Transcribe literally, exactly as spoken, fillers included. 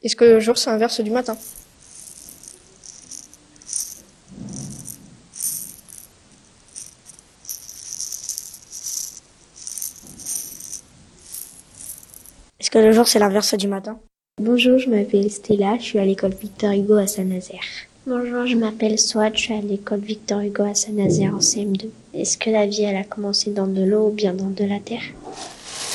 Est-ce que le jour c'est l'inverse du matin? Est-ce que le jour c'est l'inverse du matin? Bonjour, je m'appelle Stella, je suis à l'école Victor Hugo à Saint-Nazaire. Bonjour, je m'appelle Swat, je suis à l'école Victor Hugo à Saint-Nazaire en C M deux. Est-ce que la vie elle a commencé dans de l'eau ou bien dans de la terre?